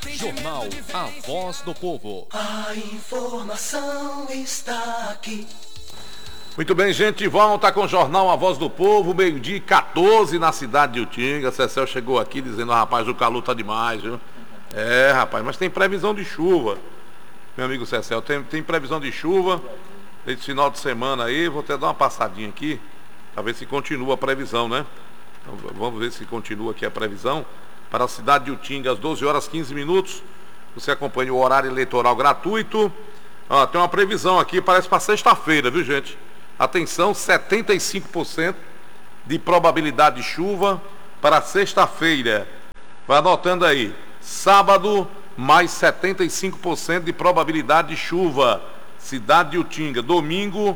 Jornal A Voz do Povo. A informação está aqui. Muito bem, gente, volta com o Jornal A Voz do Povo, 12h14 na cidade de Utinga. Cecel chegou aqui dizendo, rapaz, o calor tá demais, viu? É, rapaz, mas tem previsão de chuva, meu amigo Cecel, tem previsão de chuva esse final de semana aí. Vou até dar uma passadinha aqui para ver se continua a previsão, né? Então, vamos ver se continua aqui a previsão para a cidade de Utinga às 12h15. Você acompanha o horário eleitoral gratuito. Tem uma previsão aqui, parece para sexta-feira, viu, gente? Atenção, 75% de probabilidade de chuva para sexta-feira. Vai anotando aí. Sábado, mais 75% de probabilidade de chuva. Cidade de Utinga. Domingo,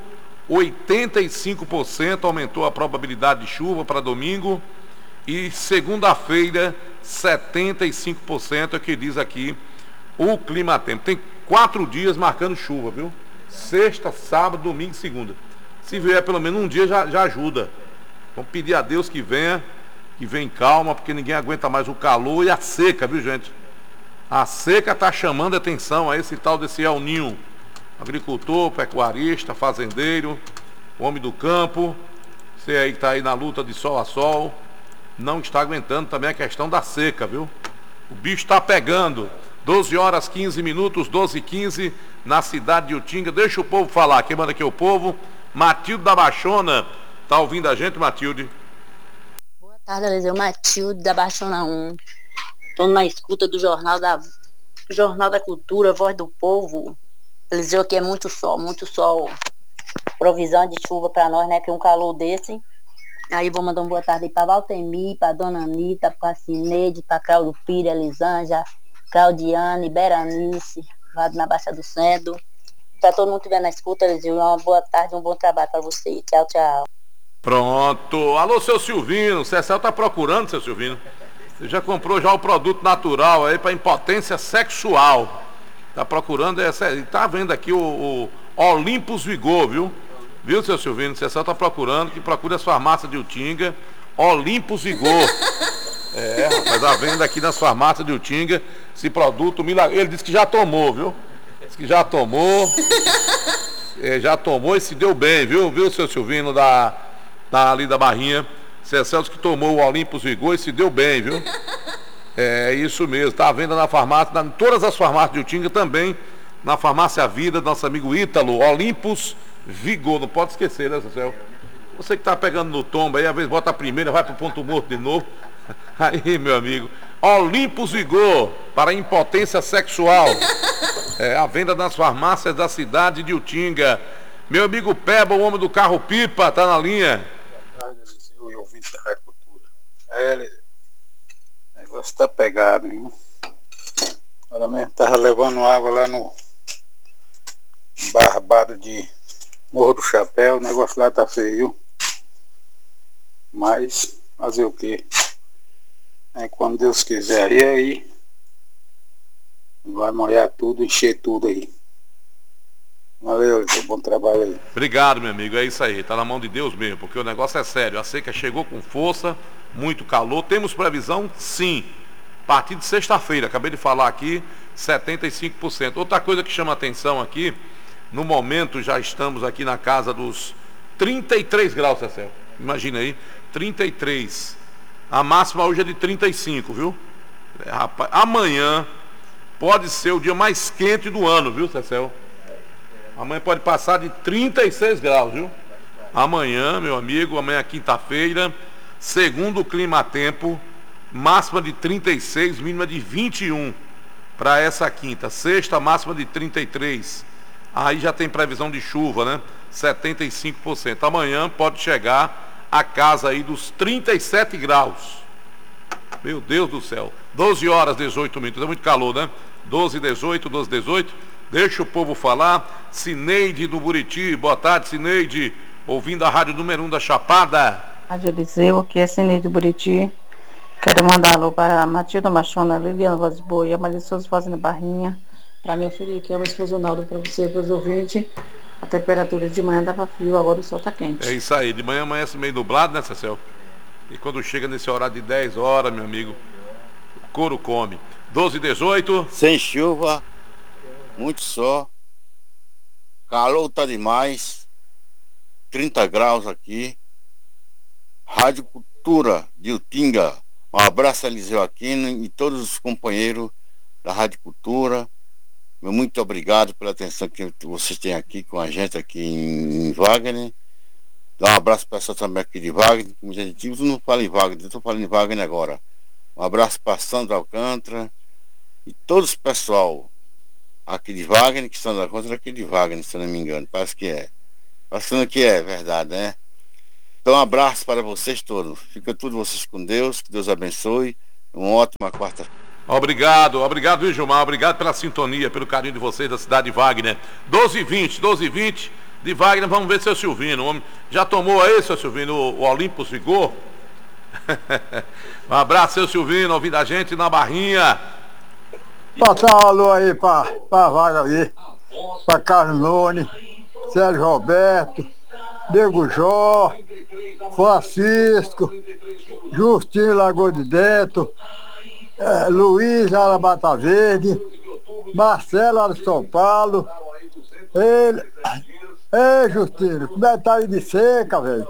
85% aumentou a probabilidade de chuva para domingo. E segunda-feira, 75% é o que diz aqui o Climatempo. Tem 4 dias marcando chuva, viu? Sexta, sábado, domingo e segunda. Se vier pelo menos um dia já ajuda. Vamos pedir a Deus que venha calma, porque ninguém aguenta mais o calor e a seca, viu, gente? A seca está chamando a atenção a esse tal desse El Ninho. Agricultor, pecuarista, fazendeiro, homem do campo, você aí que está aí na luta de sol a sol, não está aguentando também a questão da seca, viu? O bicho está pegando. 12h15, 12h15, na cidade de Utinga. Deixa o povo falar. Quem manda aqui é o povo. Matilde da Baixona. Tá ouvindo a gente, Matilde? Boa tarde, Eliseu. Matilde da Baixona 1. Estou na escuta do Jornal da Cultura, Voz do Povo. Eliseu, aqui é muito sol, muito sol. Provisão de chuva para nós, né? Que um calor desse. Aí vou mandar uma boa tarde aí para Valtemir, para Dona Anitta, para Cineide, para Claudio Filho, Elisângela, Claudiane, Beranice, lá na Baixa do Cedo. Para todo mundo que estiver na escuta, Eliseu, uma boa tarde, um bom trabalho para você. Tchau, tchau. Pronto. Alô, seu Silvino. O Cecel tá procurando, seu Silvino. Você já comprou já o produto natural aí para impotência sexual. Tá procurando, tá vendo aqui o Olympus Vigor, viu? Viu, seu Silvino? O Cecel tá procurando, que procura as farmácias de Utinga. Olympus Vigor. É, rapaz, a venda aqui nas farmácias de Utinga, esse produto milagroso. Ele disse que já tomou, viu? Disse que já tomou. Já tomou e se deu bem, viu, seu Silvino ali da Barrinha. Cecel disse que tomou o Olympus Vigor e se deu bem, viu? É isso mesmo, tá à venda na farmácia, em todas as farmácias de Utinga, também na farmácia Vida, nosso amigo Ítalo, Olympus Vigor, não pode esquecer, né, Cecel? Você que tá pegando no tombo aí, às vezes bota a primeira, vai pro ponto morto de novo. Aí, meu amigo, Olympus Vigor, para impotência sexual. À venda nas farmácias da cidade de Utinga. Meu amigo Peba, o homem do carro pipa, tá na linha. Eu ouvi da agricultura. O negócio tá pegado, hein? Agora mesmo tava levando água lá no Barbado de Morro do Chapéu, o negócio lá tá feio. Mas fazer o quê? Quando Deus quiser, e aí vai molhar tudo, encher tudo aí. Valeu, bom trabalho aí. Obrigado, meu amigo, é isso aí, tá na mão de Deus mesmo, porque o negócio é sério, a seca chegou com força, muito calor. Temos previsão? Sim, a partir de sexta-feira, acabei de falar aqui, 75%. Outra coisa que chama atenção aqui, no momento já estamos aqui na casa dos 33 graus, Cecel, imagina aí, 33. A máxima hoje é de 35, viu? Rapaz, amanhã pode ser o dia mais quente do ano, viu, Cecel? Amanhã pode passar de 36 graus, viu? Amanhã, meu amigo, amanhã é quinta-feira, segundo o Climatempo, máxima de 36, mínima de 21 para essa quinta. Sexta, máxima de 33. Aí já tem previsão de chuva, né? 75%. Amanhã pode chegar a casa aí dos 37 graus. Meu Deus do céu. 12h18, é muito calor, né? 12h18, 12h18. Deixa o povo falar. Cineide do Buriti, boa tarde, Cineide, ouvindo a rádio número 1 da Chapada. Rádio Eliseu, aqui é Cineide do Buriti. Quero mandar alô para Matilde Machona, Liliana Voz Boa e a Maria Souza fazendo Barrinha. Para meu filho, que é o esposo Naldo, para você, para os ouvintes. A temperatura de manhã dava frio, agora o sol está quente. É isso aí, de manhã amanhece meio nublado, né, Cecel? E quando chega nesse horário de 10 horas, meu amigo, couro come. 12h18. Sem chuva, muito sol, calor tá demais, 30 graus aqui. Rádio Cultura de Utinga, um abraço a Eliseu Aquino e todos os companheiros da Rádio Cultura. Muito obrigado pela atenção que vocês têm aqui com a gente aqui em Wagner. Dá um abraço para essa também aqui de Wagner, que muita gente não fala em Wagner, eu estou falando em Wagner agora. Um abraço para Sandro Alcântara e todos o pessoal aqui de Wagner, que Sandro Alcântara é aqui de Wagner, se eu não me engano, parece que é. Passando que é verdade, né? Então um abraço para vocês todos. Fica tudo vocês com Deus, que Deus abençoe. Uma ótima quarta. Obrigado, viu, Gilmar? Obrigado pela sintonia, pelo carinho de vocês da cidade de Wagner. 12h20 de Wagner. Vamos ver seu Silvino. Já tomou aí, seu Silvino, o Olympus Vigor? Um abraço, seu Silvino, ouvindo a gente na Barrinha. Passar um alô aí pra Vaga aí, pra Carlos Nunes, Sérgio Roberto, Diego Jó, Francisco, Justinho Lagoa de Dentro, Luiz Arabata Verde, Marcelo de São Paulo. Ei, Justino, como é que tá aí de seca, velho?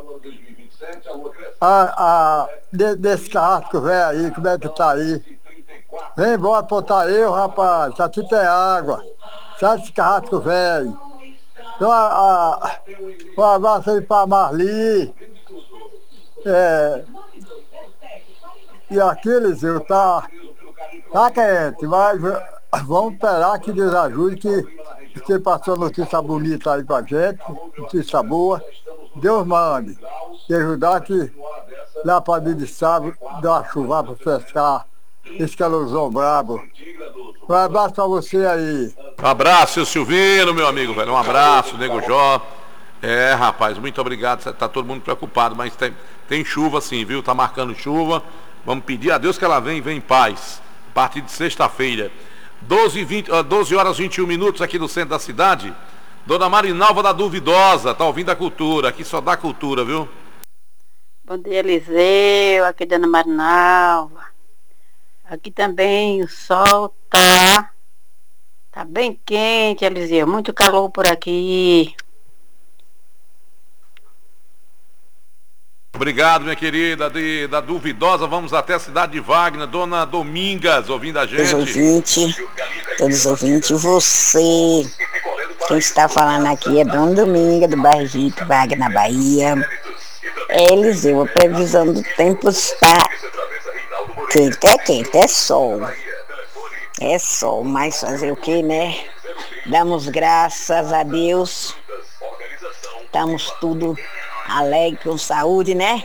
Desse carrasco velho aí, como é que tá aí? Vem embora botar eu, rapaz, aqui tem água. Sai desse carrasco velho. Então, um abraço aí pra Marli. E aqui, Eliseu, tá quente, mas vamos esperar que Deus ajude, que você passou notícia bonita aí com a gente, notícia boa. Deus mande. E ajudar que lá para dia de sábado dá uma chuva para pescar esse calorzão brabo. Um abraço pra você aí. Um abraço, seu Silvino, meu amigo, velho. Um abraço, Nego Jó. Rapaz, muito obrigado. Tá todo mundo preocupado, mas tem chuva sim, viu? Tá marcando chuva. Vamos pedir a Deus que ela vem em paz. A partir de sexta-feira. 12h21 aqui no centro da cidade. Dona Marinalva da Duvidosa, tá ouvindo a cultura. Aqui só dá cultura, viu? Bom dia, Eliseu. Aqui Dona Marinalva. Aqui também o sol tá bem quente, Eliseu. Muito calor por aqui. Obrigado, minha querida, da Duvidosa. Vamos até a cidade de Wagner. Dona Domingas, ouvindo a gente. Todos os ouvintes, você. Quem está falando aqui é Dona Dominga, do bairro Egito, Wagner, na Bahia. Eliseu, a previsão do tempo está quente, é sol. É sol, mas fazer o que, né? Damos graças a Deus. Estamos tudo alegre, com saúde, né?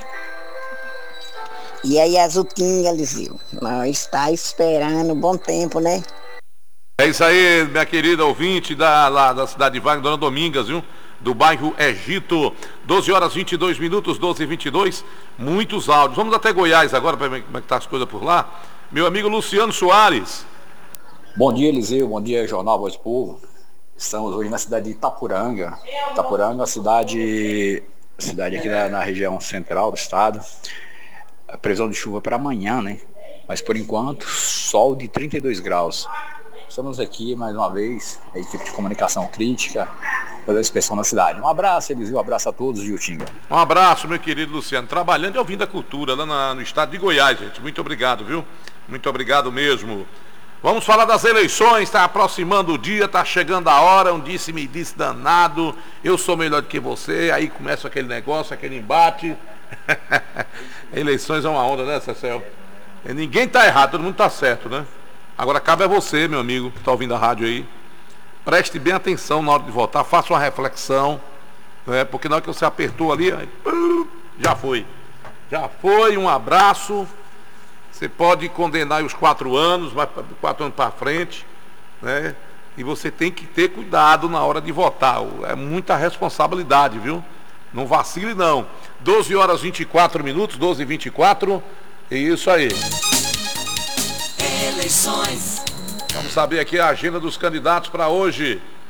E aí, Azuquinha, Eliseu, nós está esperando um bom tempo, né? É isso aí, minha querida ouvinte lá da cidade de Wagner, Dona Domingas, viu? Do bairro Egito. 12h22, 12h22, muitos áudios. Vamos até Goiás agora para ver como é que tá as coisas por lá. Meu amigo Luciano Soares. Bom dia, Eliseu, bom dia, Jornal Voz do Povo. Estamos hoje na cidade de Itapuranga. Itapuranga, a cidade aqui na região central do estado. A previsão de chuva para amanhã, né? Mas por enquanto, sol de 32 graus. Estamos aqui mais uma vez, a equipe de comunicação crítica, fazer a inspeção na cidade. Um abraço, Eliseu, um abraço a todos de Utinga. Um abraço, meu querido Luciano, trabalhando e ouvindo a cultura lá no estado de Goiás, gente. Muito obrigado, viu? Muito obrigado mesmo. Vamos falar das eleições, está aproximando o dia, está chegando a hora, um disse-me-disse danado, eu sou melhor do que você, aí começa aquele negócio, aquele embate. Eleições é uma onda, né, Cecel? Ninguém está errado, todo mundo está certo, né? Agora cabe a você, meu amigo, que está ouvindo a rádio aí, preste bem atenção na hora de votar, faça uma reflexão, né? Porque na hora que você apertou ali, aí, já foi, um abraço. Você pode condenar os 4 anos, vai 4 anos para frente, né? E você tem que ter cuidado na hora de votar. É muita responsabilidade, viu? Não vacile, não. 12h24, 12h24. É isso aí. Eleições. Vamos saber aqui a agenda dos candidatos para hoje.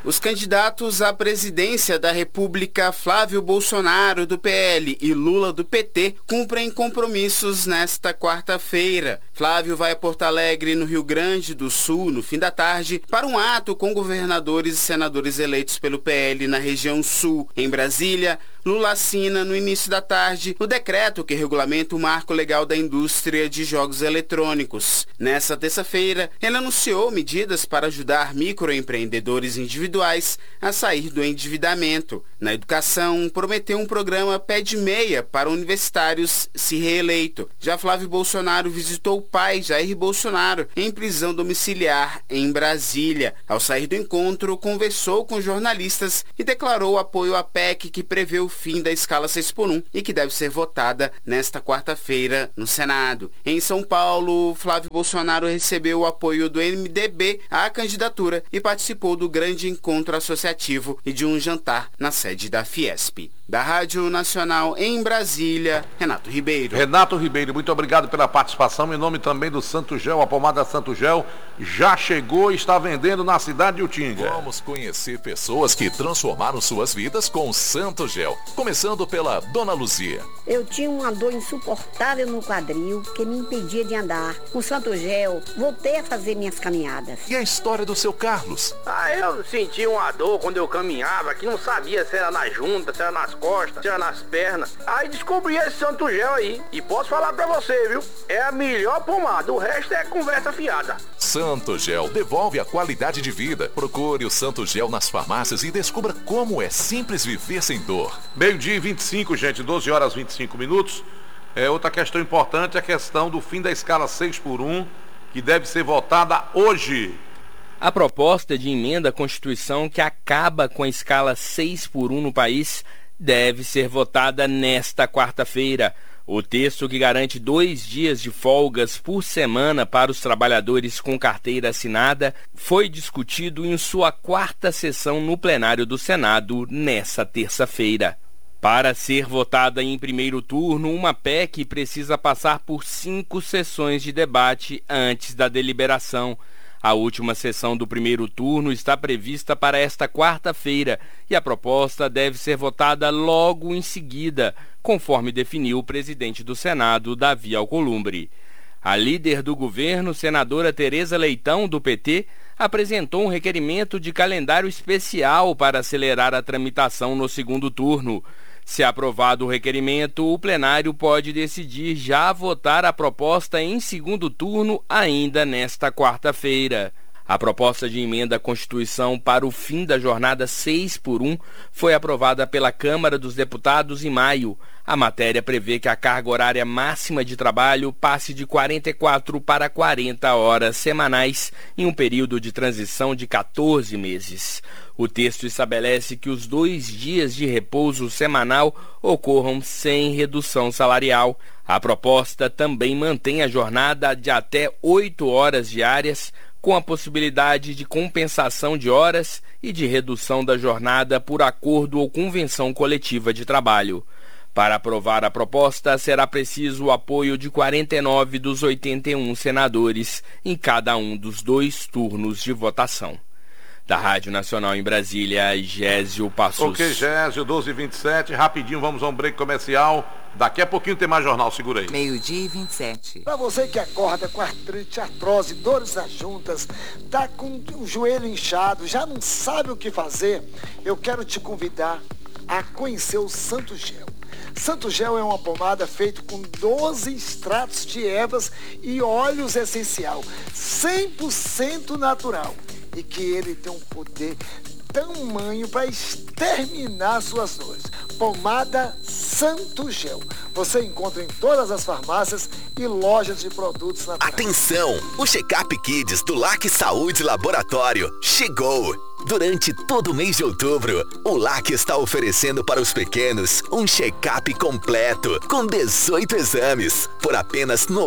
Os candidatos à presidência da República, Flávio Bolsonaro, do PL, e Lula, do PT, cumprem compromissos nesta quarta-feira. Flávio vai a Porto Alegre, no Rio Grande do Sul, no fim da tarde, para um ato com governadores e senadores eleitos pelo PL na região sul. Em Brasília, Lula assina no início da tarde o decreto que regulamenta o marco legal da indústria de jogos eletrônicos. Nessa terça-feira, ele anunciou medidas para ajudar microempreendedores individuais a sair do endividamento. Na educação, prometeu um programa Pé de Meia para universitários se reeleito. Já Flávio Bolsonaro visitou o pai, Jair Bolsonaro, em prisão domiciliar em Brasília. Ao sair do encontro, conversou com jornalistas e declarou apoio à PEC que prevê o fim da escala 6x1 e que deve ser votada nesta quarta-feira no Senado. Em São Paulo, Flávio Bolsonaro recebeu o apoio do MDB à candidatura e participou do grande encontro associativo e de um jantar na sede da Fiesp. Da Rádio Nacional em Brasília, Renato Ribeiro. Renato Ribeiro, muito obrigado pela participação. Em nome também do Santo Gel, a pomada Santo Gel já chegou e está vendendo na cidade de Utinga. Vamos conhecer pessoas que transformaram suas vidas com o Santo Gel. Começando pela Dona Luzia. Eu tinha uma dor insuportável no quadril que me impedia de andar. Com o Santo Gel, voltei a fazer minhas caminhadas. E a história do seu Carlos? Eu senti uma dor quando eu caminhava, que não sabia se era na junta, se era nas costas, se era nas pernas. Aí descobri esse Santo Gel aí. E posso falar pra você, viu? É a melhor pomada, o resto é conversa fiada. Santo Gel devolve a qualidade de vida. Procure o Santo Gel nas farmácias e descubra como é simples viver sem dor. Meio-dia e 25, gente, 12 horas 25 minutos. Outra questão importante é a questão do fim da escala 6x1, que deve ser votada hoje. A proposta de emenda à Constituição que acaba com a escala 6x1 no país deve ser votada nesta quarta-feira. O texto, que garante 2 dias de folgas por semana para os trabalhadores com carteira assinada, foi discutido em sua 4ª sessão no plenário do Senado nesta terça-feira. Para ser votada em primeiro turno, uma PEC precisa passar por 5 sessões de debate antes da deliberação. A última sessão do primeiro turno está prevista para esta quarta-feira e a proposta deve ser votada logo em seguida, conforme definiu o presidente do Senado, Davi Alcolumbre. A líder do governo, senadora Tereza Leitão, do PT, apresentou um requerimento de calendário especial para acelerar a tramitação no segundo turno. Se aprovado o requerimento, o plenário pode decidir já votar a proposta em segundo turno ainda nesta quarta-feira. A proposta de emenda à Constituição para o fim da jornada 6x1 foi aprovada pela Câmara dos Deputados em maio. A matéria prevê que a carga horária máxima de trabalho passe de 44 para 40 horas semanais em um período de transição de 14 meses. O texto estabelece que os 2 dias de repouso semanal ocorram sem redução salarial. A proposta também mantém a jornada de até 8 horas diárias, com a possibilidade de compensação de horas e de redução da jornada por acordo ou convenção coletiva de trabalho. Para aprovar a proposta, será preciso o apoio de 49 dos 81 senadores em cada um dos 2 turnos de votação. Da Rádio Nacional em Brasília, Gésio Passos. Ok, Gésio, 12h27, rapidinho, vamos a um break comercial. Daqui a pouquinho tem mais jornal, segura aí. Meio-dia e 27. Para você que acorda com artrite, artrose, dores nas juntas, tá com o joelho inchado, já não sabe o que fazer, eu quero te convidar a conhecer o Santo Gel. Santo Gel é uma pomada feita com 12 extratos de ervas e óleos essencial, 100% natural, e que ele tem um poder tamanho para exterminar suas dores. Pomada Santo Gel. Você encontra em todas as farmácias e lojas de produtos naturais. Atenção! O Check-up Kids do LAC Saúde Laboratório chegou! Durante todo o mês de outubro, o LAC está oferecendo para os pequenos um check-up completo, com 18 exames, por apenas R$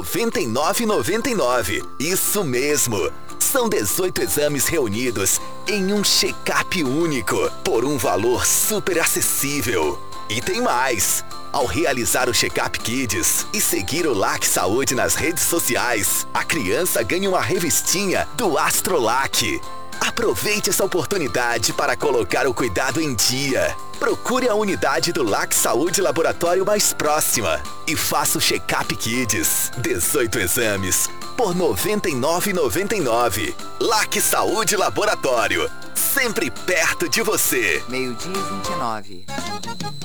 99,99. Isso mesmo! São 18 exames reunidos em um check-up único, por um valor super acessível. E tem mais! Ao realizar o Check-up Kids e seguir o LAC Saúde nas redes sociais, a criança ganha uma revistinha do Astrolac. Aproveite essa oportunidade para colocar o cuidado em dia. Procure a unidade do LAC Saúde Laboratório mais próxima e faça o Check-up Kids. 18 exames por R$ 99,99. LAC Saúde Laboratório, sempre perto de você. 12:29.